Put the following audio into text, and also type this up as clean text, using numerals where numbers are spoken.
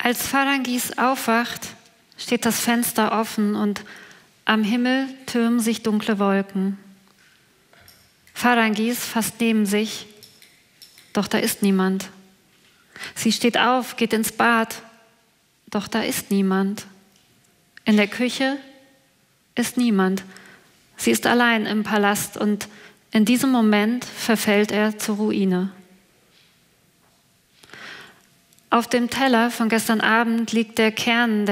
Als Ferengis aufwacht, steht das Fenster offen und am Himmel türmen sich dunkle Wolken. Ferengis fast neben sich, doch da ist niemand. Sie steht auf, geht ins Bad, doch da ist niemand. In der Küche ist niemand. Sie ist allein im Palast und in diesem Moment verfällt er zur Ruine. Auf dem Teller von gestern Abend liegt der Kern